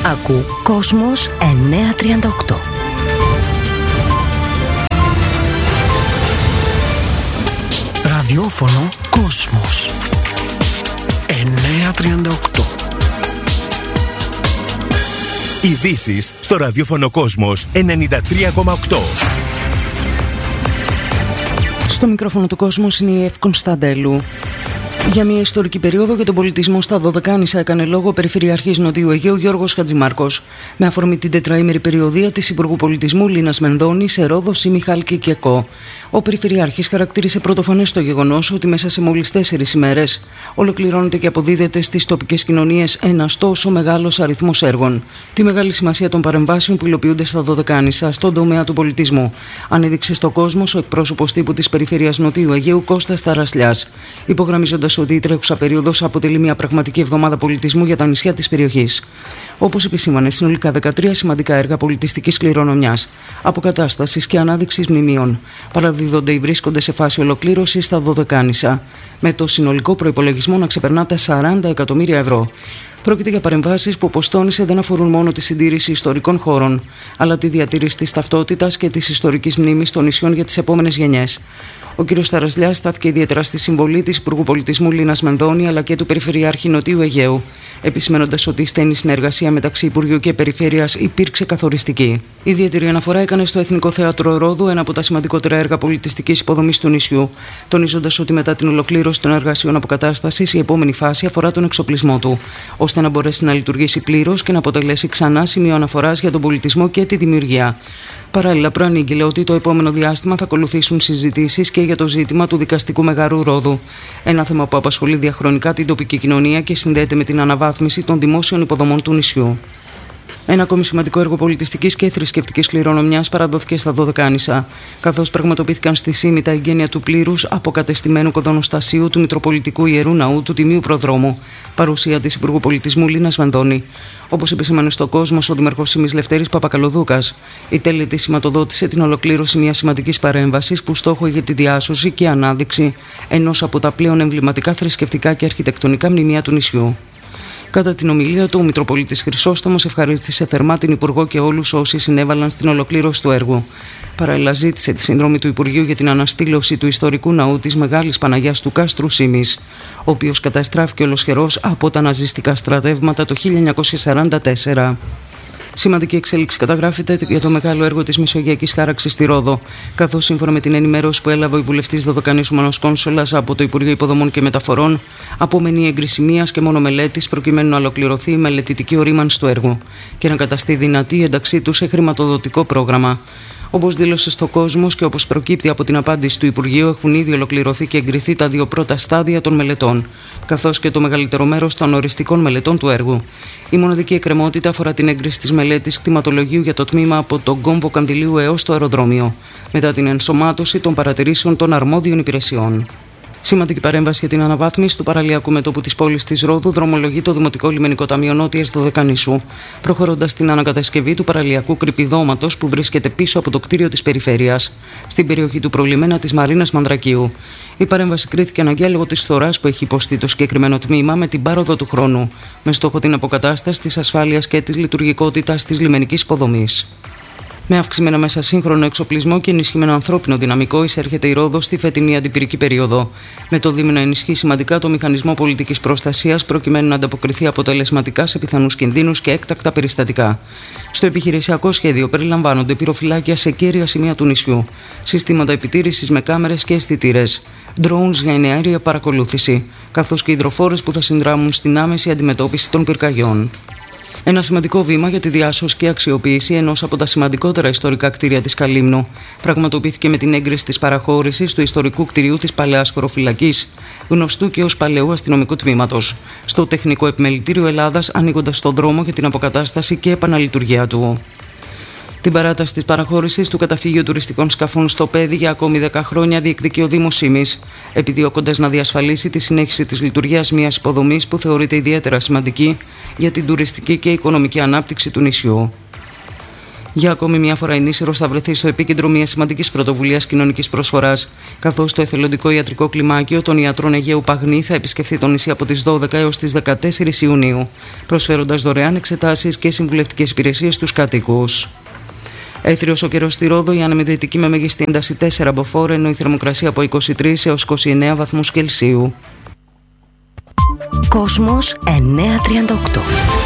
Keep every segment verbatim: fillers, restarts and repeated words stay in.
Άκου Κόσμος εννιακόσια τριάντα οκτώ. Ραδιόφωνο Κόσμος εννιακόσια τριάντα οκτώ. Ειδήσεις στο ραδιόφωνο Κόσμος ενενήντα τρία κόμμα οκτώ. Στο μικρόφωνο του Κόσμος είναι η Εύη Κωνσταντέλου. Για μια ιστορική περίοδο για τον πολιτισμό στα Δωδεκάνησα έκανε λόγο ο Περιφερειάρχης Νοτιού Αιγαίου Γιώργος Χατζημάρκος, με αφορμή την τετραήμερη περιοδία της Υπουργού Πολιτισμού Λίνας Μενδώνη σε Ρόδο, Σίμι, Χάλκη και Κο. Ο Περιφερειάρχης χαρακτήρισε πρωτοφανές το γεγονός ότι μέσα σε μόλις τέσσερις ημέρες ολοκληρώνεται και αποδίδεται στις τοπικές κοινωνίες ένας τόσο μεγάλος αριθμός έργων. Τη μεγάλη σημασία των παρεμβάσεων που υλοποιούνται στα Δωδεκάνησα στον τομέα του πολιτισμού ανέδειξε στο Κόσμος ο εκπρόσωπος τύπου της Περιφέρειας Νοτιού Αιγαίου Κώστας Ταρασλιάς, υπογραμμίζοντας ότι η τρέχουσα περίοδος αποτελεί μια πραγματική εβδομάδα πολιτισμού για τα νησιά της περιοχής. Όπως επισήμανε, συνολικά δεκατρία σημαντικά έργα πολιτιστικής κληρονομιάς, αποκατάστασης και ανάδειξης μνημείων παραδίδονται ή βρίσκονται σε φάση ολοκλήρωσης στα Δωδεκάνησα, με το συνολικό προϋπολογισμό να ξεπερνά τα σαράντα εκατομμύρια ευρώ. Πρόκειται για παρεμβάσεις που, όπως τόνισε, δεν αφορούν μόνο τη συντήρηση ιστορικών χώρων, αλλά τη διατήρηση της ταυτότητας και της ιστορικής μνήμης των νησιών για τις επόμενες γενιές. Ο κ. Ταρασλιάς στάθηκε ιδιαίτερα στη συμβολή της Υπουργού Πολιτισμού Λίνας Μενδώνη αλλά και του Περιφερειάρχη Νοτιού Αιγαίου, επισημένοντας ότι η στενή συνεργασία μεταξύ Υπουργείου και Περιφέρειας υπήρξε καθοριστική. Ιδιαίτερη αναφορά έκανε στο Εθνικό Θέατρο Ρόδου, ένα από τα σημαντικότερα έργα πολιτιστικής υποδομής του νησιού, τονίζοντας ότι μετά την ολοκλήρωση των εργασιών αποκατάστασης, η επόμενη φάση αφορά τον εξοπλισμό του, ώστε να μπορέσει να λειτουργήσει πλήρως και να αποτελέσει ξανά σημείο αναφοράς για τον πολιτισμό και τη δημιουργία. Παράλληλα, προανήγγειλε ότι το επόμενο διάστημα θα ακολουθήσουν συζητήσεις και για το ζήτημα του δικαστικού μεγαρού Ρόδου. Ένα θέμα που απασχολεί διαχρονικά την τοπική κοινωνία και συνδέεται με την αναβάθμιση των δημόσιων υποδομών του νησιού. Ένα ακόμη σημαντικό έργο πολιτιστικής και θρησκευτικής κληρονομιάς παραδόθηκε στα Δωδεκάνησα, καθώς πραγματοποιήθηκαν στη Σίμι τα εγγένεια του πλήρους αποκατεστημένου κοδονοστασίου του Μητροπολιτικού Ιερού Ναού του Τιμίου Προδρόμου, παρουσία της Υπουργού Πολιτισμού Λίνας Μενδώνη. Όπως επισήμανε στο Κόσμος ο Δήμαρχος Σίμις Λευτέρης Παπακαλοδούκας, η τέλετη σηματοδότησε την ολοκλήρωση μιας σημαντικής παρέμβασης που στόχο είχε τη διάσωση και ανάδειξη ενός από τα πλέον εμβληματικά θρησκευτικά και αρχιτεκτονικά μνημεία του νησιού. Κατά την ομιλία του, ο Μητροπολίτης Χρυσόστομος ευχαρίστησε θερμά την Υπουργό και όλους όσοι συνέβαλαν στην ολοκλήρωση του έργου. Παράλληλα, ζήτησε τη συνδρομή του Υπουργείου για την αναστήλωση του ιστορικού ναού της Μεγάλης Παναγιάς του Κάστρου Σίμις, ο οποίος καταστράφηκε ολοσχερός από τα ναζιστικά στρατεύματα το χίλια εννιακόσια σαράντα τέσσερα. Σημαντική εξέλιξη καταγράφεται για το μεγάλο έργο της Μεσογειακής Χάραξης στη Ρόδο, καθώς σύμφωνα με την ενημέρωση που έλαβε ο βουλευτής Δωδεκανήσου Μάνος Κόνσολας από το Υπουργείο Υποδομών και Μεταφορών, απομένει η έγκριση μίας και μόνο μελέτης προκειμένου να ολοκληρωθεί η μελετητική ορίμανση του έργου και να καταστεί δυνατή η ένταξή του σε χρηματοδοτικό πρόγραμμα. Όπως δήλωσε στο Κόσμος και όπως προκύπτει από την απάντηση του Υπουργείου, έχουν ήδη ολοκληρωθεί και εγκριθεί τα δύο πρώτα στάδια των μελετών, καθώς και το μεγαλύτερο μέρος των οριστικών μελετών του έργου. Η μοναδική εκκρεμότητα αφορά την έγκριση της μελέτης κτηματολογίου για το τμήμα από τον κόμβο Κανδυλίου έως το αεροδρόμιο, μετά την ενσωμάτωση των παρατηρήσεων των αρμόδιων υπηρεσιών. Σημαντική παρέμβαση για την αναβάθμιση του παραλιακού μετώπου της πόλης της Ρόδου δρομολογεί το Δημοτικό Λιμενικό Ταμείο Νότιας Δωδεκανήσου, προχωρώντας στην ανακατασκευή του παραλιακού κρυπηδώματος που βρίσκεται πίσω από το κτίριο της Περιφέρειας, στην περιοχή του προλιμένα της Μαρίνας Μανδρακίου. Η παρέμβαση κρίθηκε αναγκαία λόγω της φθοράς που έχει υποστεί το συγκεκριμένο τμήμα με την πάροδο του χρόνου, με στόχο την αποκατάσταση της ασφάλειας και της λειτουργικότητας της λιμενικής υποδομής. Με αυξημένα μέσα σύγχρονο εξοπλισμό και ενισχυμένο ανθρώπινο δυναμικό, εισέρχεται η Ρόδος στη φετινή αντιπυρική περίοδο, με το Δήμο να ενισχύει σημαντικά το μηχανισμό πολιτικής προστασίας προκειμένου να ανταποκριθεί αποτελεσματικά σε πιθανούς κινδύνους και έκτακτα περιστατικά. Στο επιχειρησιακό σχέδιο περιλαμβάνονται πυροφυλάκια σε κέρια σημεία του νησιού, συστήματα επιτήρησης με κάμερες και αισθητήρες, drones για εναέρια παρακολούθηση, καθώς και υδροφόρες που θα συνδράμουν στην άμεση αντιμετώπιση των πυρκαγιών. Ένα σημαντικό βήμα για τη διάσωση και αξιοποίηση ενός από τα σημαντικότερα ιστορικά κτίρια της Καλύμνου πραγματοποιήθηκε με την έγκριση της παραχώρησης του ιστορικού κτιρίου της Παλαιάς Χωροφυλακής, γνωστού και ως Παλαιού Αστυνομικού Τμήματος, στο Τεχνικό Επιμελητήριο Ελλάδας, ανοίγοντας τον δρόμο για την αποκατάσταση και επαναλειτουργία του. Την παράταση της παραχώρησης του καταφύγιου τουριστικών σκαφών στο Πέδι για ακόμη δέκα χρόνια διεκδικεί ο Δήμος Σίμις, επιδιώκοντας να διασφαλίσει τη συνέχιση της λειτουργίας μιας υποδομής που θεωρείται ιδιαίτερα σημαντική για την τουριστική και οικονομική ανάπτυξη του νησιού. Για ακόμη μια φορά η Νήσηρος θα βρεθεί στο επίκεντρο μιας σημαντικής πρωτοβουλίας κοινωνικής προσφοράς, καθώς το εθελοντικό ιατρικό κλιμάκιο των ιατρών Αιγαίου Παγνή θα επισκεφθεί το νησί από τις δώδεκα έως τις δεκατέσσερις Ιουνίου, προσφέροντας δωρεάν εξετάσεις και συμβουλευτικές υπηρεσίες στους κατοίκους. Έθριος ο καιρός στη Ρόδο, η αναμετρητική με μέγιστη ένταση τέσσερα μποφόρ, ενώ η θερμοκρασία από είκοσι τρεις έως είκοσι εννέα βαθμούς Κελσίου. Κόσμος εννιακόσια τριάντα οκτώ.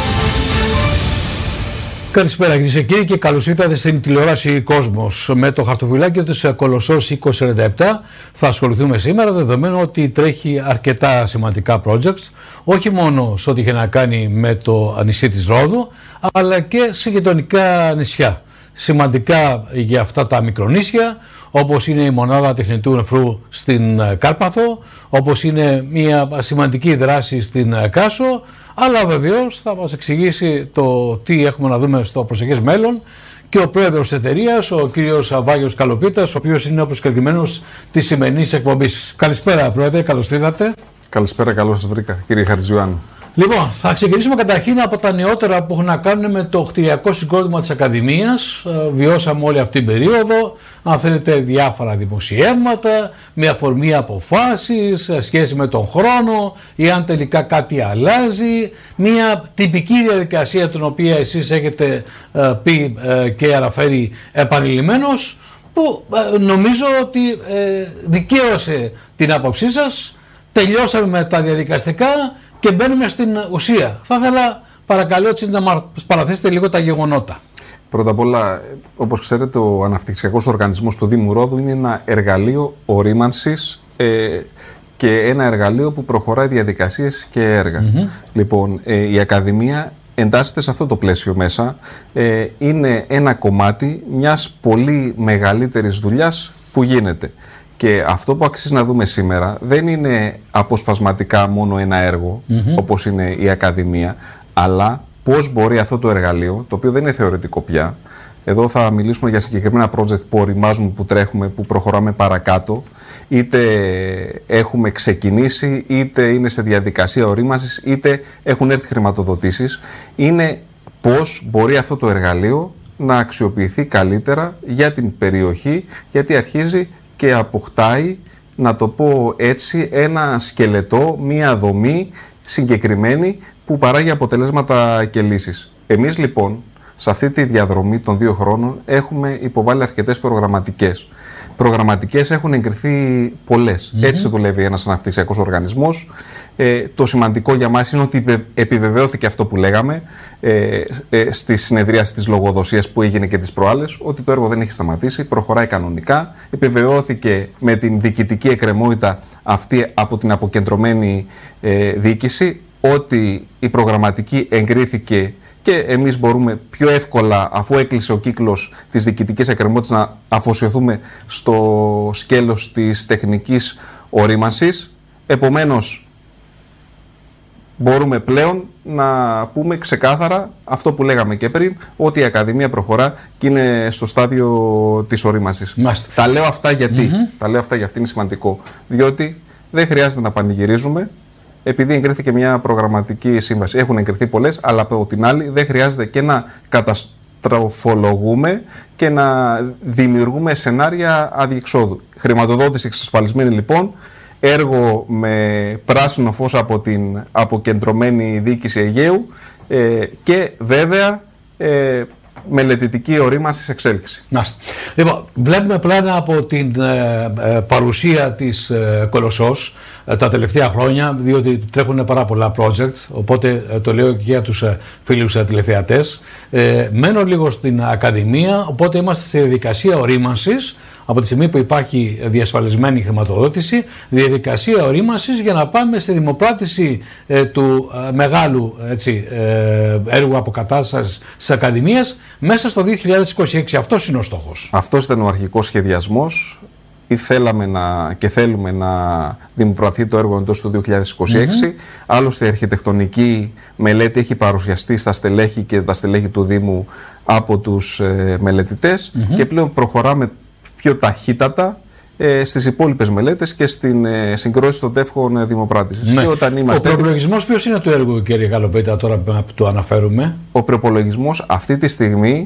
Καλησπέρα κυρίες και κύριοι και καλώς ήρθατε στην τηλεόραση Κόσμος. Με το χαρτοφυλάκιο της Κολοσσός είκοσι σαράντα επτά θα ασχοληθούμε σήμερα, δεδομένου ότι τρέχει αρκετά σημαντικά projects, όχι μόνο σε ό,τι είχε να κάνει με το νησί της Ρόδου, αλλά και σε γειτονικά νησιά. Σημαντικά για αυτά τα μικρονήσια, όπως είναι η μονάδα τεχνητού νεφρού στην Κάρπαθο, όπως είναι μια σημαντική δράση στην Κάσο, αλλά βεβαίως θα μας εξηγήσει το τι έχουμε να δούμε στο προσεχές μέλλον και ο πρόεδρος της εταιρείας, ο κύριος Βάγιος Καλοπίτας, ο οποίος είναι ο προσκεκλημένος της σημερινής εκπομπής. Καλησπέρα πρόεδρε, καλώς ήρθατε. Καλησπέρα, καλώς σας βρήκα κύριε Χαρτζιουάννου. Λοιπόν, θα ξεκινήσουμε καταρχήν από τα νεότερα που έχουν να κάνουν με το κτηριακό συγκρότημα της Ακαδημίας. Βιώσαμε όλη αυτή την περίοδο, αν θέλετε, διάφορα δημοσιεύματα, με αφορμή αποφάσεις, σε σχέση με τον χρόνο ή αν τελικά κάτι αλλάζει. Μια τυπική διαδικασία την οποία εσείς έχετε ε, πει ε, και αναφέρει επανειλημμένως, που ε, νομίζω ότι ε, δικαίωσε την άποψή σας. Τελειώσαμε με τα διαδικαστικά και μπαίνουμε στην ουσία. Θα ήθελα παρακαλώ έτσι να μας παραθέσετε λίγο τα γεγονότα. Πρώτα απ' όλα, όπως ξέρετε, ο Αναπτυξιακός Οργανισμός του Δήμου Ρόδου είναι ένα εργαλείο ορίμανσης ε, και ένα εργαλείο που προχωράει διαδικασίες και έργα. Mm-hmm. Λοιπόν, ε, η Ακαδημία εντάσσεται σε αυτό το πλαίσιο μέσα. Ε, είναι ένα κομμάτι μιας πολύ μεγαλύτερης δουλειάς που γίνεται. Και αυτό που αξίζει να δούμε σήμερα δεν είναι αποσπασματικά μόνο ένα έργο, mm-hmm. όπως είναι η Ακαδημία, αλλά πώς μπορεί αυτό το εργαλείο, το οποίο δεν είναι θεωρητικό πια, εδώ θα μιλήσουμε για συγκεκριμένα project που οριμάζουμε, που τρέχουμε, που προχωράμε παρακάτω, είτε έχουμε ξεκινήσει, είτε είναι σε διαδικασία ορίμασης, είτε έχουν έρθει χρηματοδοτήσεις, είναι πώς μπορεί αυτό το εργαλείο να αξιοποιηθεί καλύτερα για την περιοχή, γιατί αρχίζει και αποκτάει, να το πω έτσι, ένα σκελετό, μία δομή συγκεκριμένη που παράγει αποτελέσματα και λύσεις. Εμείς λοιπόν, σε αυτή τη διαδρομή των δύο χρόνων, έχουμε υποβάλει αρκετές προγραμματικές. Προγραμματικές έχουν εγκριθεί πολλές. Mm-hmm. Έτσι δουλεύει ένας αναπτυξιακός οργανισμός. Ε, το σημαντικό για μας είναι ότι επιβεβαιώθηκε αυτό που λέγαμε ε, ε, στη συνεδρίαση της λογοδοσίας που έγινε και τις προάλλες, ότι το έργο δεν έχει σταματήσει, προχωράει κανονικά. Επιβεβαιώθηκε με την διοικητική εκκρεμότητα αυτή από την αποκεντρωμένη ε, διοίκηση, ότι η προγραμματική εγκρίθηκε και εμείς μπορούμε πιο εύκολα, αφού έκλεισε ο κύκλος της διοικητικής εκκρεμότητας, να αφοσιωθούμε στο σκέλος της τεχνικής ορίμανσης. Επομένως, μπορούμε πλέον να πούμε ξεκάθαρα αυτό που λέγαμε και πριν, ότι η Ακαδημία προχωρά και είναι στο στάδιο της ορίμανσης. Τα λέω αυτά γιατί, mm-hmm. τα λέω αυτά γιατί είναι σημαντικό, διότι δεν χρειάζεται να πανηγυρίζουμε, επειδή εγκρίθηκε μια προγραμματική σύμβαση. Έχουν εγκριθεί πολλές, αλλά από την άλλη δεν χρειάζεται και να καταστροφολογούμε και να δημιουργούμε σενάρια αδιεξόδου. Χρηματοδότηση εξασφαλισμένη λοιπόν, έργο με πράσινο φως από την αποκεντρωμένη διοίκηση Αιγαίου ε, και βέβαια ε, μελετητική ορίμανση σε εξέλιξη. Μάλιστα. Λοιπόν, βλέπουμε πλάνα από την ε, ε, παρουσία της ε, Κολοσσός ε, τα τελευταία χρόνια, διότι τρέχουν πάρα πολλά project, οπότε ε, το λέω και για τους ε, φίλους ε, τηλεθεατές. Ε, μένω λίγο στην Ακαδημία, οπότε είμαστε στη διαδικασία ορίμανσης. Από τη στιγμή που υπάρχει διασφαλισμένη χρηματοδότηση, διαδικασία ορίμανσης για να πάμε στη δημοπράτηση ε, του ε, μεγάλου έτσι, ε, έργου αποκατάστασης της Ακαδημίας μέσα στο δύο χιλιάδες είκοσι έξι. Αυτός είναι ο στόχος. Αυτός ήταν ο αρχικός σχεδιασμός. Ή θέλαμε να, και θέλουμε να δημοπρατηθεί το έργο εντός του δύο χιλιάδες είκοσι έξι. Mm-hmm. Άλλωστε η αρχιτεκτονική μελέτη έχει παρουσιαστεί στα στελέχη και τα στελέχη του Δήμου από τους ε, μελετητές mm-hmm. και πλέον προχωράμε πιο ταχύτατα ε, στις υπόλοιπες μελέτες και στην ε, συγκρότηση των τεύχων ε, δημοπράτησης. Ναι. Και όταν είμαστε... Ο προπολογισμός ποιος είναι του έργου, κύριε Καλοπίτα, τώρα που το αναφέρουμε? Ο προπολογισμός αυτή τη στιγμή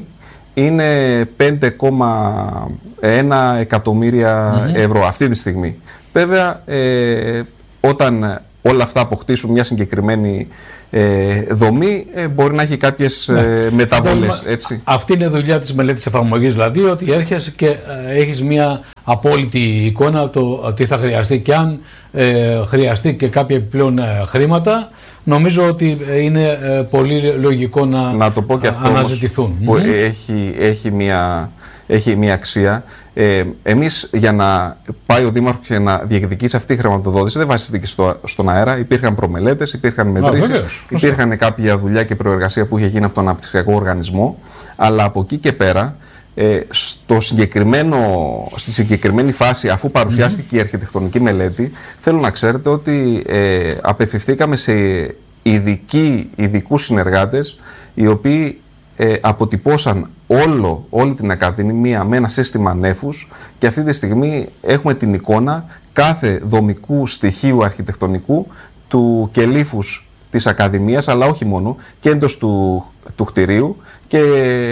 είναι πέντε κόμμα ένα εκατομμύρια mm-hmm. ευρώ αυτή τη στιγμή. Βέβαια, ε, όταν όλα αυτά αποκτήσουν μια συγκεκριμένη ε, δομή, ε, μπορεί να έχει κάποιες ναι. ε, μεταβολές. Έτσι. Αυτή είναι η δουλειά της μελέτης εφαρμογής, δηλαδή ότι έρχεσαι και ε, έχεις μια απόλυτη εικόνα το τι θα χρειαστεί, και αν ε, χρειαστεί και κάποια επιπλέον ε, χρήματα, νομίζω ότι είναι ε, πολύ λογικό να, να το πω και αυτό αναζητηθούν. Που mm-hmm. έχει, έχει, μια, έχει μια αξία. Ε, εμείς, για να πάει ο Δήμαρχος και να διεκδικήσει αυτή η χρηματοδότηση, δεν βασίστηκε στο, στον αέρα. Υπήρχαν προμελέτες, υπήρχαν μετρήσεις, υπήρχαν κάποια δουλειά και προεργασία που είχε γίνει από τον Αναπτυξιακό Οργανισμό. Αλλά από εκεί και πέρα, ε, στο συγκεκριμένο, στη συγκεκριμένη φάση, αφού παρουσιάστηκε mm-hmm. η αρχιτεκτονική μελέτη, θέλω να ξέρετε ότι ε, απευθυνθήκαμε σε ειδικοί, ειδικούς συνεργάτες, οι οποίοι ε, αποτυπώσαν όλο, όλη την Ακαδημία με ένα σύστημα νέφους, και αυτή τη στιγμή έχουμε την εικόνα κάθε δομικού στοιχείου αρχιτεκτονικού του κελύφους της Ακαδημίας, αλλά όχι μόνο, και εντός του, του κτηρίου, και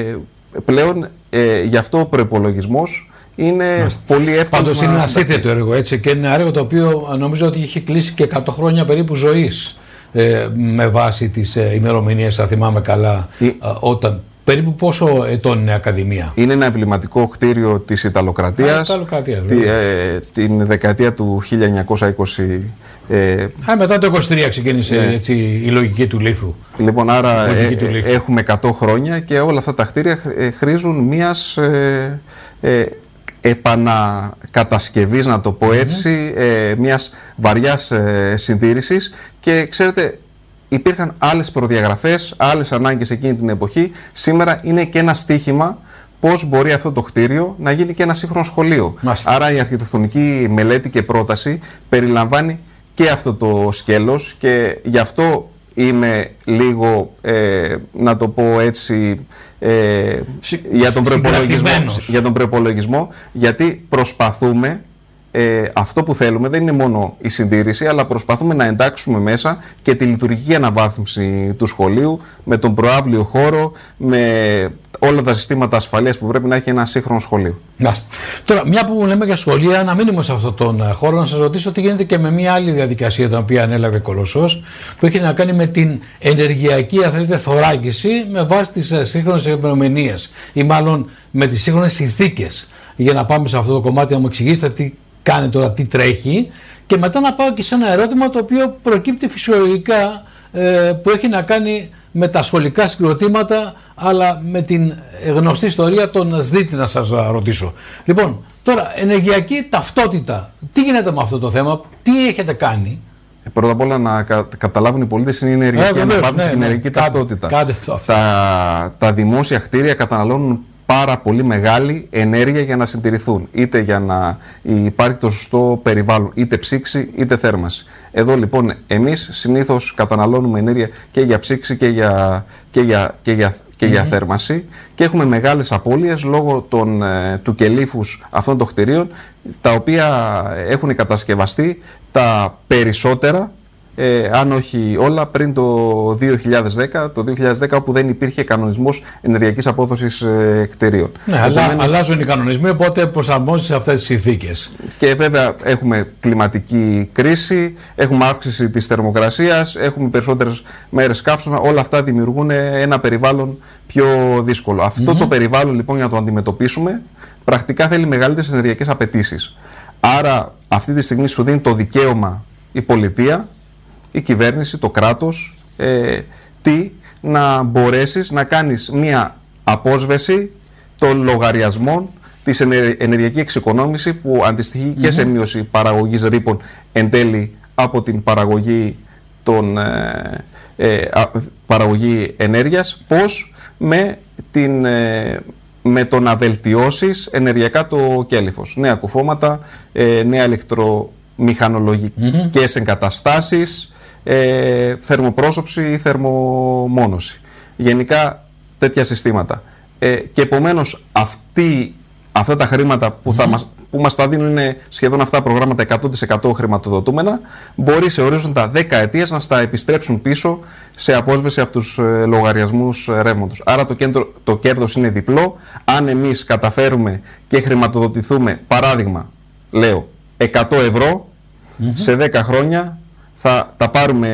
πλέον ε, γι' αυτό ο προϋπολογισμός είναι Μάλιστα. πολύ εύκολο. Πάντως είναι ένα ασύνθετο έργο, έτσι, και είναι ένα έργο το οποίο νομίζω ότι έχει κλείσει και εκατό χρόνια περίπου ζωής, ε, με βάση τις ε, ημερομηνίες, θα θυμάμαι καλά, η... ε, όταν... Περίπου πόσο ετών είναι η Ακαδημία? Είναι ένα εμβληματικό κτίριο της Ιταλοκρατίας, Ιταλοκρατίας τη, ε, την δεκαετία του χίλια εννιακόσια είκοσι. Ε, Α, μετά το είκοσι τρία ξεκίνησε ε, έτσι, η λογική του λίθου. Λοιπόν, άρα ε, ε, έχουμε εκατό χρόνια και όλα αυτά τα κτίρια χρήζουν μιας ε, ε, επανακατασκευής, να το πω έτσι, mm-hmm. ε, μιας βαριάς ε, συντήρησης, και ξέρετε, υπήρχαν άλλες προδιαγραφές, άλλες ανάγκες εκείνη την εποχή. Σήμερα είναι και ένα στίχημα πώς μπορεί αυτό το κτίριο να γίνει και ένα σύγχρονο σχολείο. Μάλιστα. Άρα η αρχιτεκτονική μελέτη και πρόταση περιλαμβάνει και αυτό το σκέλος, και γι' αυτό είμαι λίγο, ε, να το πω έτσι, ε, για, τον προϋπολογισμό, για τον προϋπολογισμό, γιατί προσπαθούμε, Ε, αυτό που θέλουμε δεν είναι μόνο η συντήρηση, αλλά προσπαθούμε να εντάξουμε μέσα και τη λειτουργική αναβάθμιση του σχολείου, με τον προαύλιο χώρο, με όλα τα συστήματα ασφαλείας που πρέπει να έχει ένα σύγχρονο σχολείο. Τώρα, μια που λέμε για σχολεία, να μείνουμε σε αυτόν τον χώρο, να σας ρωτήσω τι γίνεται και με μια άλλη διαδικασία, την οποία ανέλαβε Κολοσσός, που έχει να κάνει με την ενεργειακή, αν θέλετε, θωράκιση με βάση τις σύγχρονες ημερομηνίες, ή μάλλον με τις σύγχρονες συνθήκες. Για να πάμε σε αυτό το κομμάτι, να μου εξηγήσετε τι κάνει τώρα, τι τρέχει, και μετά να πάω και σε ένα ερώτημα το οποίο προκύπτει φυσιολογικά, ε, που έχει να κάνει με τα σχολικά συγκροτήματα, αλλά με την γνωστή ιστορία των ΣΔΙΤ, να σας ρωτήσω. Λοιπόν, τώρα, ενεργειακή ταυτότητα, τι γίνεται με αυτό το θέμα, τι έχετε κάνει? Ε, πρώτα απ' όλα να κα, καταλάβουν οι πολίτες, είναι η ενεργειακή ε, αναβάθμιση, ναι, και η ενεργειακή ναι, ταυτότητα. Κάτε, κάτε τα, τα δημόσια κτίρια καταναλώνουν πάρα πολύ μεγάλη ενέργεια για να συντηρηθούν, είτε για να υπάρχει το σωστό περιβάλλον, είτε ψήξη είτε θέρμανση. Εδώ λοιπόν εμείς συνήθως καταναλώνουμε ενέργεια και για ψήξη και για, και για, και για, και mm-hmm. για θέρμανση, και έχουμε μεγάλες απώλειες λόγω των, του κελύφους αυτών των κτηρίων, τα οποία έχουν κατασκευαστεί τα περισσότερα, Ε, αν όχι όλα, πριν το δύο χιλιάδες δέκα, το δύο χιλιάδες δέκα, όπου δεν υπήρχε κανονισμός ενεργειακής απόδοσης ε, κτηρίων. Ναι, αλλά αλλάζουν οι κανονισμοί, οπότε προσαρμόζονται σε αυτές τις συνθήκες. Και βέβαια έχουμε κλιματική κρίση, έχουμε αύξηση της θερμοκρασίας, έχουμε περισσότερες μέρες καύσωνα, όλα αυτά δημιουργούν ένα περιβάλλον πιο δύσκολο. Αυτό mm-hmm. το περιβάλλον λοιπόν, για να το αντιμετωπίσουμε, πρακτικά θέλει μεγαλύτερες ενεργειακές απαιτήσεις. Άρα αυτή τη στιγμή σου δίνει το δικαίωμα η πολιτεία, η κυβέρνηση, το κράτος, ε, τι, να μπορέσεις να κάνεις μία απόσβεση των λογαριασμών, της ενεργειακή εξοικονόμηση, που αντιστοιχεί mm-hmm. και σε μείωση παραγωγής ρήπων εν τέλει από την παραγωγή, των, ε, ε, παραγωγή ενέργειας, πώς με, την, ε, με το να βελτιώσεις ενεργειακά το κέλυφος. Νέα κουφώματα, ε, νέα ηλεκτρομηχανολογικές mm-hmm. εγκαταστάσεις, Ε, θερμοπρόσωψη ή θερμομόνωση. Γενικά τέτοια συστήματα. Ε, και επομένως αυτή, αυτά τα χρήματα που, θα μας, που μας τα δίνουν είναι σχεδόν αυτά προγράμματα εκατό τοις εκατό χρηματοδοτούμενα, μπορεί σε ορίζοντα δέκα ετίας να στα επιστρέψουν πίσω σε απόσβεση από τους λογαριασμούς ρεύματος. Άρα το, κέντρο, το κέρδος είναι διπλό. Αν εμείς καταφέρουμε και χρηματοδοτηθούμε, παράδειγμα, λέω, εκατό ευρώ, mm-hmm. σε δέκα χρόνια θα τα πάρουμε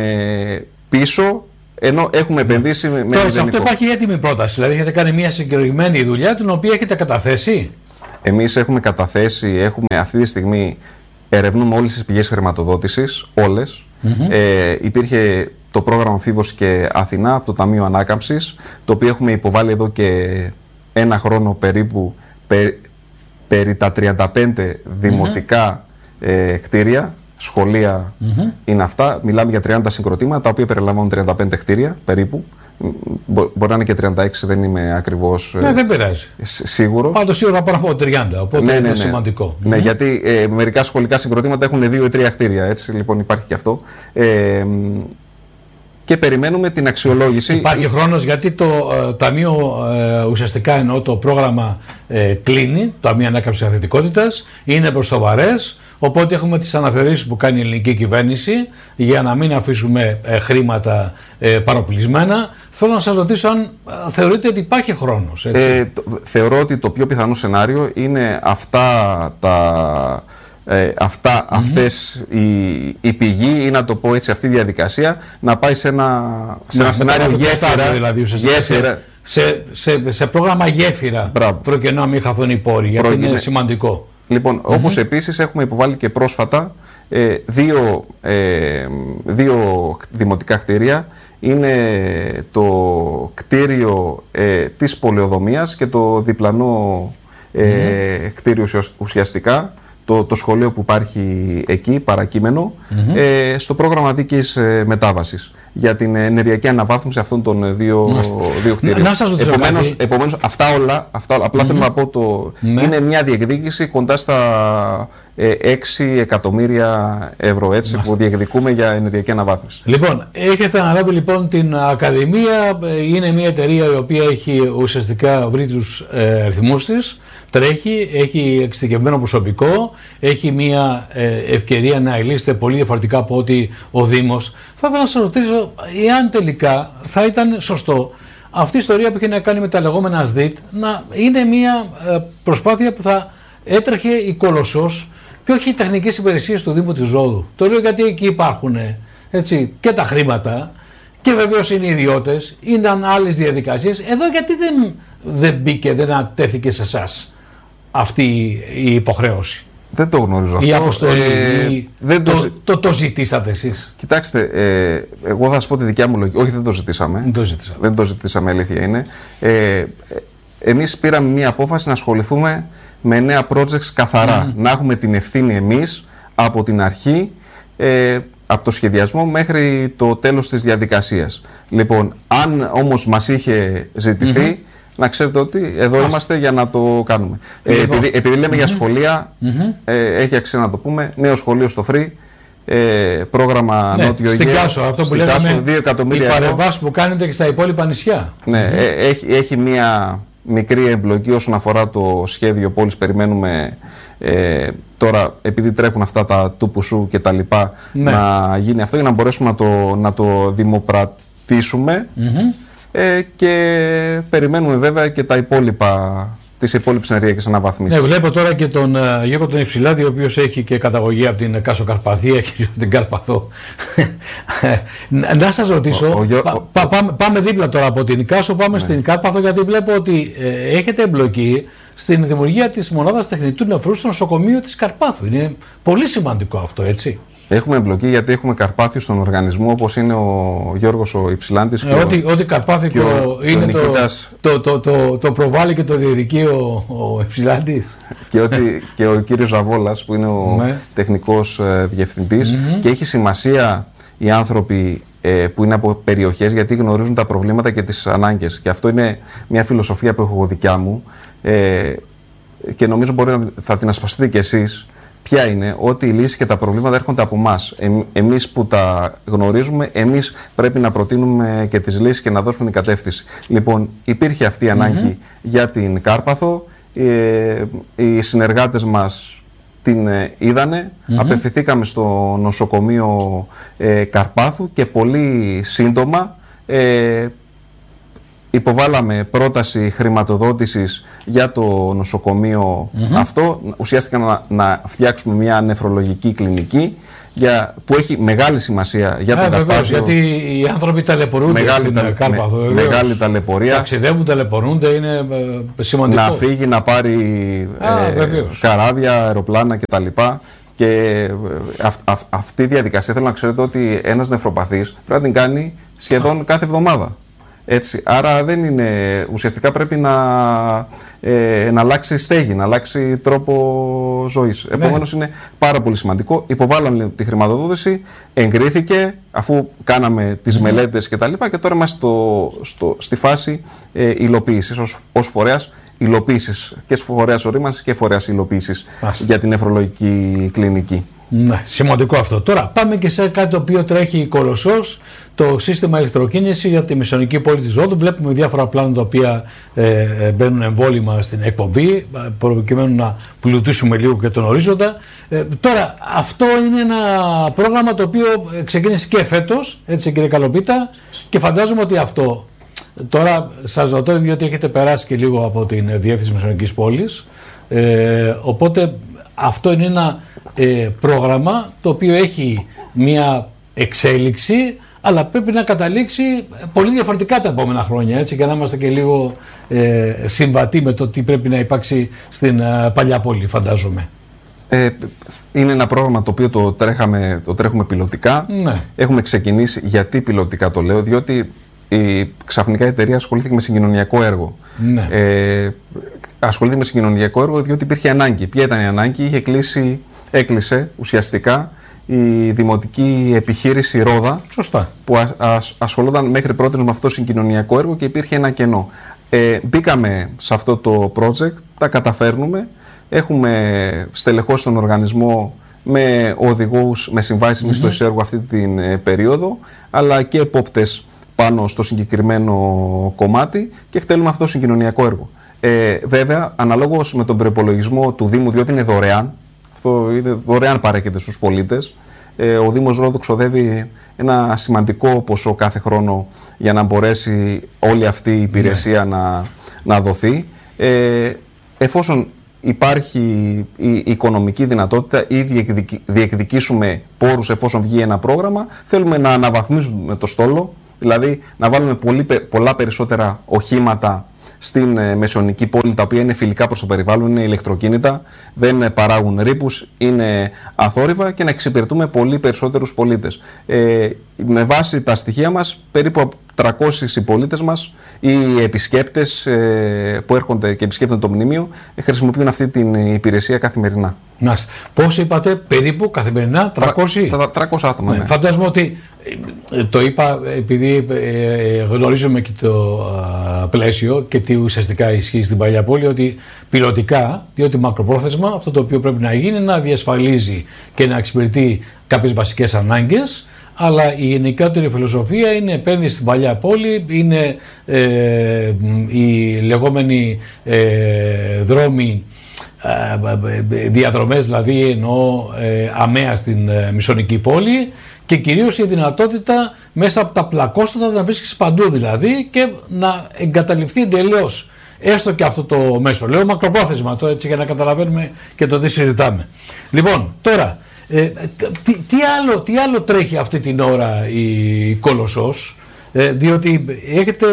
πίσω, ενώ έχουμε επενδύσει με μηδενικό. Σε αυτό υπάρχει έτοιμη πρόταση, δηλαδή έχετε κάνει μια συγκεκριμένη δουλειά την οποία έχετε καταθέσει. Εμείς έχουμε καταθέσει, έχουμε αυτή τη στιγμή, ερευνούμε όλες τις πηγές χρηματοδότησης, όλες. Mm-hmm. Ε, υπήρχε το πρόγραμμα Φίβος και Αθηνά από το Ταμείο Ανάκαμψης, το οποίο έχουμε υποβάλει εδώ και ένα χρόνο περίπου πε, περί τα τριάντα πέντε δημοτικά mm-hmm. ε, κτίρια, σχολεία mm-hmm. είναι αυτά. Μιλάμε για τριάντα συγκροτήματα, τα οποία περιλαμβάνουν τριάντα πέντε κτίρια περίπου. Μπο, μπορεί να είναι και τριάντα έξι, δεν είμαι ακριβώς ναι, δεν πειράζει. σίγουρος. Πάντως σίγουρα πάνω από τριάντα, οπότε ναι, είναι ναι, σημαντικό. Ναι, mm-hmm. γιατί ε, μερικά σχολικά συγκροτήματα έχουν δύο ή τρία κτίρια, έτσι, λοιπόν υπάρχει και αυτό. Ε, και περιμένουμε την αξιολόγηση. Υπάρχει χρόνος γιατί το ε, Ταμείο ε, ουσιαστικά εννοώ το πρόγραμμα ε, κλείνει, το Ταμείο Ανάκαμψης Αθλητικότητας, είναι προς σοβαρές, οπότε έχουμε τις αναθεωρήσεις που κάνει η ελληνική κυβέρνηση για να μην αφήσουμε ε, χρήματα ε, παροπλισμένα. Θέλω να σας ρωτήσω αν ε, θεωρείτε ότι υπάρχει χρόνος. Έτσι. Ε, το, θεωρώ ότι το πιο πιθανό σενάριο είναι αυτά τα... Ε, αυτά, mm-hmm. αυτές η, η πηγή ή να το πω έτσι αυτή η διαδικασία να πάει σε ένα, σε ένα σενάριο γέφυρα, δηλαδή, γέφυρα. Σε, σε, σε πρόγραμμα γέφυρα προκειμένου να μην χαθούν οι πόροι, γιατί Προ... είναι σημαντικό. Λοιπόν, mm-hmm. όπως επίσης έχουμε υποβάλει και πρόσφατα ε, δύο, ε, δύο δημοτικά κτίρια. Είναι το κτίριο ε, της Πολεοδομίας και το διπλανό ε, mm-hmm. κτίριο ουσιαστικά, Το, το σχολείο που υπάρχει εκεί, παρακείμενο, mm-hmm. ε, στο πρόγραμμα δίκαιης ε, μετάβασης για την ενεργειακή αναβάθμιση αυτών των δύο, δύο κτίριων. Να σας ρωτήσω επομένως, κάτι. επομένως, αυτά όλα, αυτά, απλά mm-hmm. θέλω να πω, το, mm-hmm. είναι μια διεκδίκηση κοντά στα ε, έξι εκατομμύρια ευρώ, έτσι, που διεκδικούμε για ενεργειακή αναβάθμιση. Λοιπόν, έχετε αναλάβει λοιπόν την Ακαδημία, είναι μια εταιρεία η οποία έχει ουσιαστικά βρει τους ε, αριθμούς της. Τρέχει, έχει εξειδικευμένο προσωπικό, έχει μια ε, ευκαιρία να ελύσετε πολύ διαφορετικά από ότι ο Δήμος. Θα ήθελα να σας ρωτήσω, εάν τελικά θα ήταν σωστό αυτή η ιστορία που έχει να κάνει με τα λεγόμενα ΣΔΙΤ να είναι μια ε, προσπάθεια που θα έτρεχε η Κολοσσός και όχι οι τεχνικές υπηρεσίες του Δήμου της Ρόδου. Το λέω γιατί εκεί υπάρχουν έτσι, και τα χρήματα και βεβαίως είναι ιδιώτες, ήταν άλλες διαδικασίες. Εδώ γιατί δεν, δεν μπήκε, δεν ατέθηκε σε εσάς αυτή η υποχρέωση. Δεν το γνωρίζω αυτό. Η αποστολή, ε, η... δεν το, το... το, το, το ζητήσατε εσείς. Κοιτάξτε, ε, εγώ θα σας πω τη δικιά μου λογική. Όχι, δεν το ζητήσαμε. Δεν το ζητήσαμε. Δεν το ζητήσαμε, αλήθεια είναι. Ε, εμείς πήραμε μια απόφαση να ασχοληθούμε με νέα projects καθαρά. Mm. Να έχουμε την ευθύνη εμείς από την αρχή, ε, από το σχεδιασμό μέχρι το τέλος της διαδικασίας. Λοιπόν, αν όμως μας είχε ζητηθεί, mm-hmm. να ξέρετε ότι εδώ Άς. είμαστε για να το κάνουμε. Ε, επειδή, επειδή λέμε mm-hmm. για σχολεία, mm-hmm. ε, έχει αξία να το πούμε, νέο σχολείο στο Φρύ, ε, πρόγραμμα ναι, Νότιο στην Αιγαίο. Κάσο, αυτό που λέγαμε, δύο εκατομμύρια οι παρεμβάσεις που κάνετε και στα υπόλοιπα νησιά. Ναι, mm-hmm. ε, έχει, έχει μία μικρή εμπλοκή όσον αφορά το σχέδιο πόλης. Περιμένουμε ε, τώρα, επειδή τρέχουν αυτά τα τούπουσου και τα λοιπά, ναι. να γίνει αυτό για να μπορέσουμε να το, να το δημοπρατήσουμε. Mm-hmm. Ε, και περιμένουμε βέβαια και τα υπόλοιπα, τις υπόλοιπες ενεργειακές αναβαθμίσεις. Ναι, βλέπω τώρα και τον uh, Γιώργο τον Υψηλάδη, ο οποίος έχει και καταγωγή από την Κάσο Καρπαθία και την Καρπαθό. Να σας ρωτήσω, ο, ο, πα, πα, πάμε, πάμε δίπλα τώρα από την Κάσο, πάμε ναι. στην Καρπαθό, γιατί βλέπω ότι ε, έχετε εμπλοκή στην δημιουργία της μονάδας τεχνητού νεφρού στο νοσοκομείο της Καρπάθου. Είναι πολύ σημαντικό αυτό, έτσι. Έχουμε εμπλοκή γιατί έχουμε Καρπάθιους στον οργανισμό, όπως είναι ο Γιώργος ο Υψηλάντης. Ε, ό,τι, ό,τι Καρπάθικο είναι το, το, το, το, το προβάλλει και το διεκδικεί ο, ο Υψηλάντης. Και, ότι, και ο κύριος Ζαβόλας που είναι ο ναι. τεχνικός ε, διευθυντής. Mm-hmm. Και έχει σημασία οι άνθρωποι ε, που είναι από περιοχές, γιατί γνωρίζουν τα προβλήματα και τις ανάγκες. Και αυτό είναι μια φιλοσοφία που έχω δικιά μου ε, και νομίζω μπορεί να θα την ασπαστείτε κι εσείς. Ποια είναι, ότι οι λύσεις και τα προβλήματα έρχονται από εμάς. Ε, εμείς που τα γνωρίζουμε, εμείς πρέπει να προτείνουμε και τις λύσεις και να δώσουμε την κατεύθυνση. Λοιπόν, υπήρχε αυτή η ανάγκη mm-hmm. για την Κάρπαθο. Ε, οι συνεργάτες μας την ε, είδανε, mm-hmm. απευθυνθήκαμε στο νοσοκομείο ε, Καρπάθου και πολύ σύντομα ε, υποβάλαμε πρόταση χρηματοδότησης για το νοσοκομείο mm-hmm. αυτό, ουσιαστικά να, να φτιάξουμε μια νεφρολογική κλινική για, που έχει μεγάλη σημασία για τον Καρπάθιο. Γιατί οι άνθρωποι ταλαιπωρούνται μεγάλη στην τα, Κάρπαθο. Με, μεγάλη ταλαιπωρία. Ταξιδεύουν, ταλαιπωρούνται, είναι ε, σημαντικό. Να φύγει, να πάρει Α, ε, καράβια, αεροπλάνα κτλ. Και ε, αυ, αυ, αυτή η διαδικασία θέλω να ξέρετε ότι ένας νεφροπαθής πρέπει να την κάνει σχεδόν Α. κάθε εβδομάδα. Έτσι. Άρα δεν είναι, ουσιαστικά πρέπει να, ε, να αλλάξει στέγη, να αλλάξει τρόπο ζωής. Ναι. Επομένως είναι πάρα πολύ σημαντικό. Υποβάλαμε τη χρηματοδότηση, εγκρίθηκε αφού κάναμε τις mm. μελέτες κτλ. Και, και τώρα είμαστε στο, στο, στη φάση ε, υλοποίησης ως, ως φορέας υλοποίησης και φορέας ορίμανσης και φορέας υλοποίησης για την νεφρολογική κλινική. Ναι, σημαντικό αυτό. Τώρα πάμε και σε κάτι το οποίο τρέχει κολοσσός, το σύστημα ηλεκτροκίνηση για τη μεσονική πόλη της Ρόδου. Βλέπουμε διάφορα πλάνα τα οποία ε, μπαίνουν εμβόλυμα στην εκπομπή, προκειμένου να πλουτίσουμε λίγο και τον ορίζοντα. Ε, τώρα, αυτό είναι ένα πρόγραμμα το οποίο ξεκίνησε και φέτος, έτσι κύριε Καλοπίτα, και φαντάζομαι ότι αυτό, τώρα σας ρωτώ διότι έχετε περάσει και λίγο από την διεύθυνση μεσονικής πόλης, ε, οπότε αυτό είναι ένα ε, πρόγραμμα το οποίο έχει μια εξέλιξη, αλλά πρέπει να καταλήξει πολύ διαφορετικά τα επόμενα χρόνια, έτσι, για να είμαστε και λίγο ε, συμβατοί με το τι πρέπει να υπάρξει στην ε, παλιά πόλη, φαντάζομαι. Ε, είναι ένα πρόγραμμα το οποίο το, τρέχαμε, το τρέχουμε πιλωτικά. Ναι. Έχουμε ξεκινήσει, γιατί πιλωτικά το λέω, διότι η, ξαφνικά η εταιρεία ασχολήθηκε με συγκοινωνιακό έργο. Ναι. Ε, ασχολήθηκε με συγκοινωνιακό έργο διότι υπήρχε ανάγκη. Ποια ήταν η ανάγκη? Είχε κλείσει, έκλεισε ουσιαστικά η δημοτική επιχείρηση Ρόδα. Σωστά. Που ασ, ασ, ασχολούνταν μέχρι πρώτη με αυτό το συγκοινωνιακό έργο και υπήρχε ένα κενό. Ε, μπήκαμε σε αυτό το project, τα καταφέρνουμε. Έχουμε στελεχώσει τον οργανισμό με οδηγούς, με συμβάσεις mm-hmm. μισθώσεις έργου αυτή την ε, περίοδο, αλλά και επόπτες πάνω στο συγκεκριμένο κομμάτι και εκτελούμε αυτό το συγκοινωνιακό έργο. Ε, βέβαια, αναλόγως με τον προϋπολογισμό του Δήμου, διότι είναι δωρεάν, αυτό είναι δωρεάν παρέχεται στους πολίτες, ε, ο Δήμος Ρόδου ξοδεύει ένα σημαντικό ποσό κάθε χρόνο για να μπορέσει όλη αυτή η υπηρεσία ναι. να, να δοθεί. Ε, εφόσον υπάρχει η οικονομική δυνατότητα ή διεκδικη, διεκδικήσουμε πόρους εφόσον βγει ένα πρόγραμμα, θέλουμε να αναβαθμίσουμε το στόλο, δηλαδή να βάλουμε πολύ, πολλά περισσότερα οχήματα στην ε, μεσονική πόλη, τα οποία είναι φιλικά προς το περιβάλλον, είναι ηλεκτροκίνητα, δεν παράγουν ρήπους, είναι αθόρυβα και να εξυπηρετούμε πολύ περισσότερους πολίτες. Ε, με βάση τα στοιχεία μας, περίπου τριακόσιοι οι πολίτες μας ή οι επισκέπτες ε, που έρχονται και επισκέπτονται το μνημείο ε, χρησιμοποιούν αυτή την υπηρεσία καθημερινά. Να, πώς είπατε, περίπου καθημερινά, τριακόσια? τριακόσια άτομα, ναι. Ναι. Φαντάζομαι ότι το είπα επειδή ε, γνωρίζουμε και το α, πλαίσιο και τι ουσιαστικά ισχύει στην παλιά πόλη, ότι πιλωτικά, διότι μακροπρόθεσμα αυτό το οποίο πρέπει να γίνει είναι να διασφαλίζει και να εξυπηρετεί κάποιες βασικές ανάγκες, αλλά η γενικότερη φιλοσοφία είναι επένδυση στην παλιά πόλη, είναι ε, οι λεγόμενοι ε, δρόμοι, ε, διαδρομές δηλαδή εννοώ ε, αμαία στην ε, μισονική πόλη, και κυρίως η δυνατότητα μέσα από τα πλακόστατα να βρίσκεις παντού δηλαδή και να εγκαταλειφθεί εντελώς έστω και αυτό το μέσο. Λέω μακροπρόθεσμα το έτσι για να καταλαβαίνουμε και το τι συζητάμε. Λοιπόν, τώρα, ε, τι, τι, άλλο, τι άλλο τρέχει αυτή την ώρα η Κολοσσός, ε, διότι έχετε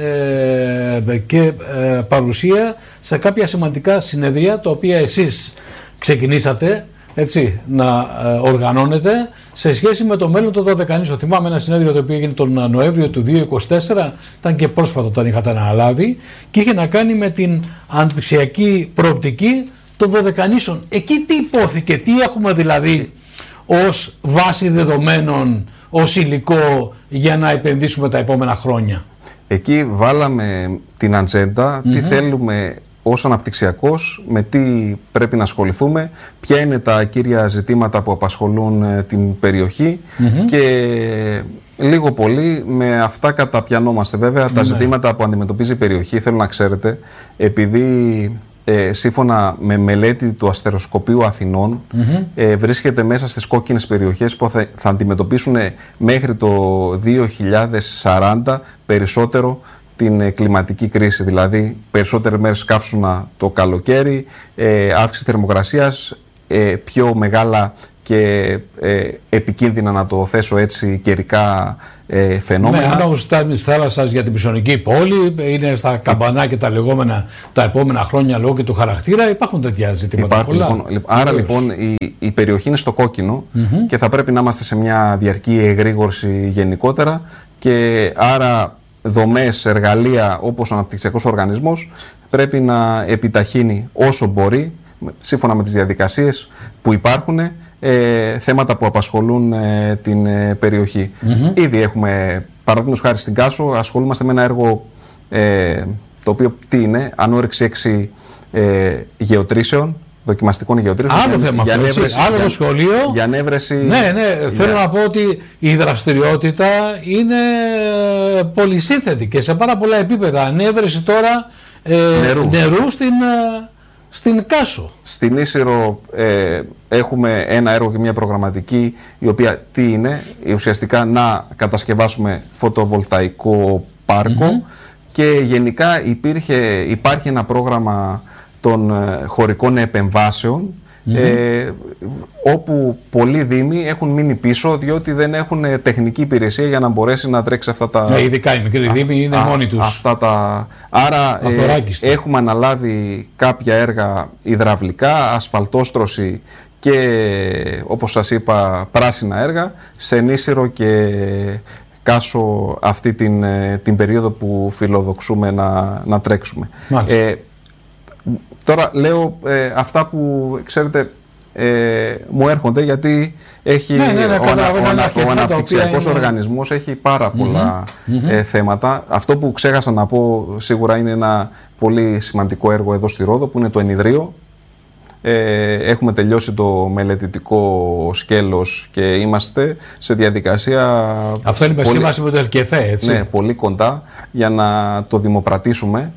ε, και ε, παρουσία σε κάποια σημαντικά συνεδρία τα οποία εσείς ξεκινήσατε, έτσι, να ε, οργανώνετε σε σχέση με το μέλλον των Δωδεκανήσων. Θυμάμαι ένα συνέδριο το οποίο έγινε τον Νοέμβριο του δύο χιλιάδες είκοσι τέσσερα, ήταν και πρόσφατο όταν είχατε αναλάβει, και είχε να κάνει με την αναπτυξιακή προοπτική των Δωδεκανήσων. Εκεί τι υπόθηκε, τι έχουμε δηλαδή ως βάση δεδομένων, ως υλικό για να επενδύσουμε τα επόμενα χρόνια? Εκεί βάλαμε την ατζέντα, mm-hmm. τι θέλουμε ως αναπτυξιακός, με τι πρέπει να ασχοληθούμε, ποια είναι τα κύρια ζητήματα που απασχολούν την περιοχή mm-hmm. και λίγο πολύ με αυτά καταπιανόμαστε. Βέβαια, mm-hmm. τα ζητήματα που αντιμετωπίζει η περιοχή, θέλω να ξέρετε, επειδή ε, σύμφωνα με μελέτη του Αστεροσκοπείου Αθηνών, mm-hmm. ε, βρίσκεται μέσα στις κόκκινες περιοχές που θα, θα αντιμετωπίσουν μέχρι το δύο χιλιάδες σαράντα περισσότερο την ε, κλιματική κρίση. Δηλαδή περισσότερες μέρες καύσωνα το καλοκαίρι, ε, αύξηση θερμοκρασίας, ε, πιο μεγάλα και ε, επικίνδυνα, να το θέσω έτσι, καιρικά ε, φαινόμενα. Ναι, ανάγω της θάλασσας για την Πισωνική πόλη, είναι στα καμπανά και τα λεγόμενα τα επόμενα χρόνια λόγω και του χαρακτήρα. Υπάρχουν τέτοια ζητήματα. Υπάρχουν, πολλά. Λοιπόν, άρα λοιπόν η, η περιοχή είναι στο κόκκινο mm-hmm. και θα πρέπει να είμαστε σε μια διαρκή εγρήγορση γενικότερα, και άρα δομές, εργαλεία όπως ο αναπτυξιακός οργανισμός πρέπει να επιταχύνει όσο μπορεί, σύμφωνα με τις διαδικασίες που υπάρχουν, ε, θέματα που απασχολούν ε, την ε, περιοχή. Mm-hmm. Ήδη έχουμε, παραδείγματος χάρη στην Κάσο, ασχολούμαστε με ένα έργο ε, το οποίο τι είναι, ανόρυξη έξι ε, γεωτρήσεων, δοκιμαστικών γεωτρήσεων. Άλλο θέμα για αυτό, ανέβρεση, άλλο για, σχολείο. Για ανέβρεση, ναι, ναι, για... θέλω να πω ότι η δραστηριότητα είναι πολυσύνθετη και σε πάρα πολλά επίπεδα. Ανέβρεση τώρα ε, νερού. νερού στην... Στην Κάσο. Στην Ίσυρο ε, έχουμε ένα έργο και μια προγραμματική, η οποία τι είναι, ουσιαστικά να κατασκευάσουμε φωτοβολταϊκό πάρκο mm-hmm. και γενικά υπήρχε, υπάρχει ένα πρόγραμμα των ε, χωρικών επεμβάσεων mm-hmm. ε, όπου πολλοί δήμοι έχουν μείνει πίσω διότι δεν έχουν τεχνική υπηρεσία για να μπορέσει να τρέξει αυτά τα... Ναι, ειδικά οι μικροί δήμοι είναι α, μόνοι τους. Αυτά τα... Άρα ε, έχουμε αναλάβει κάποια έργα υδραυλικά, ασφαλτόστρωση και, όπως σας είπα, πράσινα έργα σε Νήσυρο και Κάσο αυτή την, την περίοδο που φιλοδοξούμε να, να τρέξουμε. Ε, τώρα λέω ε, αυτά που, ξέρετε, Ε, μου έρχονται γιατί έχει ναι, ναι, ναι, ο, ανα, ο, ανα, ο αναπτυξιακός είναι... οργανισμός έχει πάρα πολλά mm-hmm. ε, θέματα. Αυτό που ξέχασα να πω σίγουρα είναι ένα πολύ σημαντικό έργο εδώ στη Ρόδο, που είναι το ενιδρίο. Ε, έχουμε τελειώσει το μελετητικό σκέλος και είμαστε σε διαδικασία... Αυτό είναι η σύμβαση με το ΕΛΚΕΘΕ, έτσι. Ναι, πολύ κοντά για να το δημοπρατήσουμε.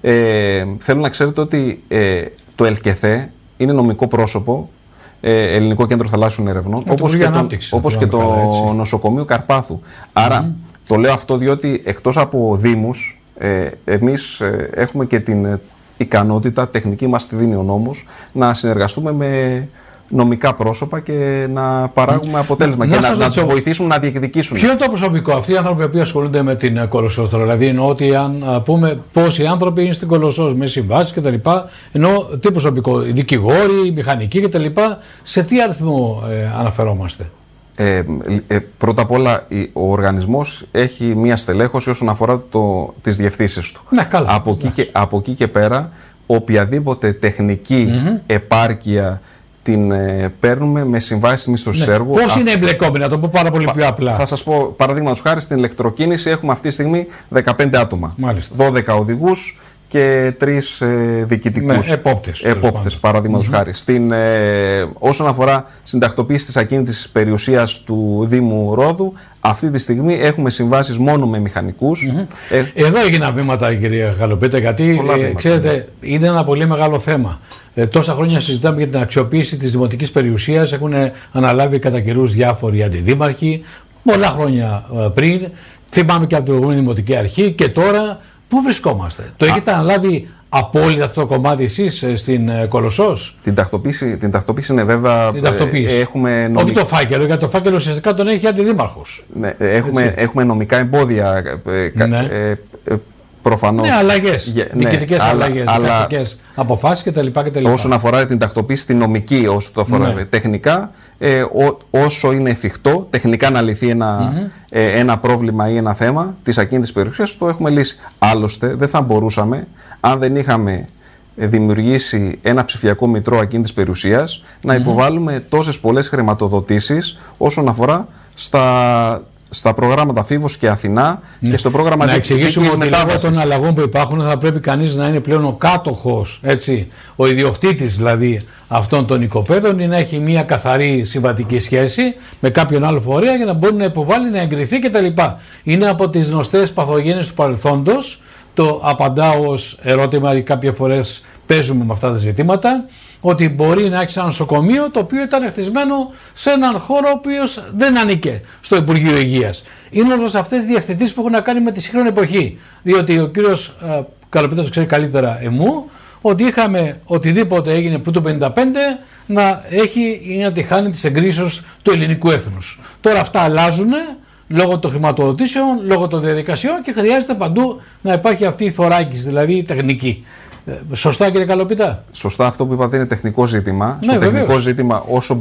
Ε, θέλω να ξέρετε ότι ε, το ΕΛΚΕΘΕ είναι νομικό πρόσωπο, ε, Ελληνικό Κέντρο Θαλάσσιων Ερευνών, ε, όπως και το, όπως και το καλά, νοσοκομείο Καρπάθου. Άρα mm. το λέω αυτό διότι εκτός από δήμους, ε, εμείς ε, έχουμε και την ικανότητα, τεχνική μας τη δίνει ο νόμος, να συνεργαστούμε με νομικά πρόσωπα και να παράγουμε αποτέλεσμα να, και να, να, να τους βοηθήσουμε να διεκδικήσουν. Ποιο είναι το προσωπικό, αυτοί οι άνθρωποι που ασχολούνται με την Κολοσσός τώρα? Δηλαδή, εννοώ ότι αν πούμε πόσοι άνθρωποι είναι στην Κολοσσός με συμβάσεις κτλ. Εννοώ τι προσωπικό, δικηγόροι, μηχανικοί κτλ. Σε τι αριθμό ε, αναφερόμαστε? Ε, ε, πρώτα απ' όλα, ο οργανισμός έχει μία στελέχωση όσον αφορά το, τις διευθύνσεις του. Ναι, καλά. Από, εκεί και, από εκεί και πέρα, οποιαδήποτε τεχνική mm-hmm. επάρκεια την ε, παίρνουμε με συμβάσεις μισθωσής ναι. έργου. Πώς είναι εμπλεκόμενοι, να το πω πάρα πολύ πιο απλά. Θα σας πω, παραδείγματος χάρη, στην ηλεκτροκίνηση έχουμε αυτή τη στιγμή δεκαπέντε άτομα. Μάλιστα. δώδεκα οδηγούς και τρεις ε, διοικητικούς. Ναι, επόπτες. Επόπτες, παραδείγματος mm-hmm. χάρη. Στην, ε, όσον αφορά στην τακτοποίηση της ακίνητης περιουσίας του Δήμου Ρόδου, αυτή τη στιγμή έχουμε συμβάσεις μόνο με μηχανικούς. Mm-hmm. Ε, Εδώ έγιναν βήματα, κυρία Γαλοπίτα, γιατί ε, ξέρετε, είναι ένα πολύ μεγάλο θέμα. Ε, τόσα χρόνια συζητάμε για την αξιοποίηση της δημοτικής περιουσίας, έχουν αναλάβει κατά καιρούς διάφοροι αντιδήμαρχοι, πολλά χρόνια ε, πριν. Θυμάμαι και από την προηγούμενη δημοτική αρχή, και τώρα πού βρισκόμαστε? Το έχετε αναλάβει απόλυτα αυτό το κομμάτι εσείς στην ε, Κολοσσός? Την τακτοποίηση, την τακτοποίηση είναι βέβαια. Την τακτοποίηση. Ε, έχουμε νομι... Όχι το φάκελο, γιατί το φάκελο ουσιαστικά τον έχει αντιδήμαρχος. Ναι, έχουμε, έχουμε νομικά εμπόδια. Ε, ναι. ε, ε, Προφανώς. Ναι, αλλαγές. Yeah, Διοικητικές ναι, αλλαγές, αλλά, δικαστικές αποφάσεις κτλ. Όσον αφορά την τακτοποίηση, την νομική, όσο το αφορά ναι. τεχνικά, ε, ό, όσο είναι εφικτό, τεχνικά να λυθεί ένα, mm-hmm. ε, ένα πρόβλημα ή ένα θέμα της ακίνητης περιουσίας, το έχουμε λύσει. Άλλωστε, δεν θα μπορούσαμε, αν δεν είχαμε δημιουργήσει ένα ψηφιακό μητρό ακίνητης περιουσίας, να mm-hmm. υποβάλουμε τόσες πολλές χρηματοδοτήσεις όσον αφορά στα. στα προγράμματα Φίβος και Αθηνά ναι. και στο πρόγραμμα να εξηγήσουμε ότι λόγω των αλλαγών που υπάρχουν θα πρέπει κανείς να είναι πλέον ο κάτοχος, έτσι, ο ιδιοκτήτης δηλαδή αυτών των οικοπαίδων, ή να έχει μια καθαρή συμβατική σχέση με κάποιον άλλο φορέα για να μπορεί να υποβάλει, να εγκριθεί κτλ. Είναι από τις γνωστές παθογένειες του παρελθόντος. Το απαντάω ως ερώτημα, κάποιες φορές παίζουμε με αυτά τα ζητήματα, ότι μπορεί να έχει ένα νοσοκομείο το οποίο ήταν χτισμένο σε έναν χώρο ο οποίος δεν ανήκε στο Υπουργείο Υγείας. Είναι όλες αυτές οι διευθετήσεις που έχουν να κάνει με τη σύγχρονη εποχή. Διότι ο κύριος Καλοπίτας ξέρει καλύτερα εμού ότι είχαμε οτιδήποτε έγινε πριν το πενήντα πέντε να έχει ή να τη χάνει της εγκρίσεως του ελληνικού έθνους. Τώρα αυτά αλλάζουν λόγω των χρηματοδοτήσεων, λόγω των διαδικασιών και χρειάζεται παντού να υπάρχει αυτή η θωράκιση, δηλαδή η τεχνική. Σωστά, κύριε Καλοπίτα? Σωστά, αυτό που είπατε είναι τεχνικό ζήτημα. Ναι, Στο βεβαίως. τεχνικό ζήτημα, όσο